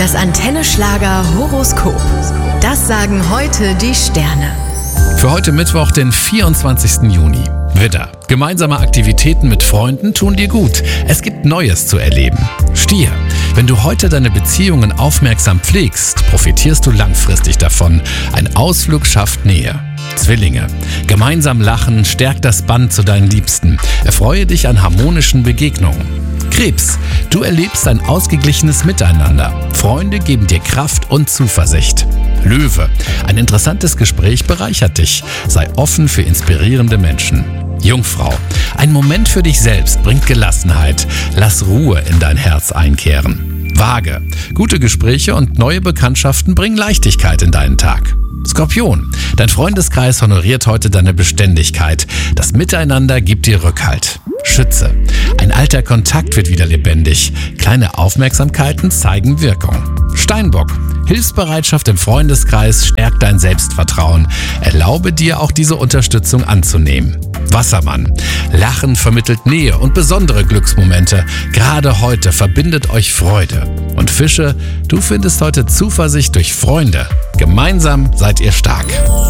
Das Antenne Schlager Horoskop. Das sagen heute die Sterne. Für heute Mittwoch, den 24. Juni. Widder. Gemeinsame Aktivitäten mit Freunden tun dir gut. Es gibt Neues zu erleben. Stier. Wenn du heute deine Beziehungen aufmerksam pflegst, profitierst du langfristig davon. Ein Ausflug schafft Nähe. Zwillinge. Gemeinsam lachen stärkt das Band zu deinen Liebsten. Erfreue dich an harmonischen Begegnungen. Krebs. Du erlebst ein ausgeglichenes Miteinander. Freunde geben dir Kraft und Zuversicht. Löwe. Ein interessantes Gespräch bereichert dich. Sei offen für inspirierende Menschen. Jungfrau. Ein Moment für dich selbst bringt Gelassenheit. Lass Ruhe in dein Herz einkehren. Waage. Gute Gespräche und neue Bekanntschaften bringen Leichtigkeit in deinen Tag. Skorpion. Dein Freundeskreis honoriert heute deine Beständigkeit. Das Miteinander gibt dir Rückhalt. Schütze. Ein alter Kontakt wird wieder lebendig. Kleine Aufmerksamkeiten zeigen Wirkung. Steinbock. Hilfsbereitschaft im Freundeskreis stärkt dein Selbstvertrauen. Erlaube dir auch diese Unterstützung anzunehmen. Wassermann. Lachen vermittelt Nähe und besondere Glücksmomente. Gerade heute verbindet euch Freude. Und Fische, du findest heute Zuversicht durch Freunde. Gemeinsam seid ihr stark.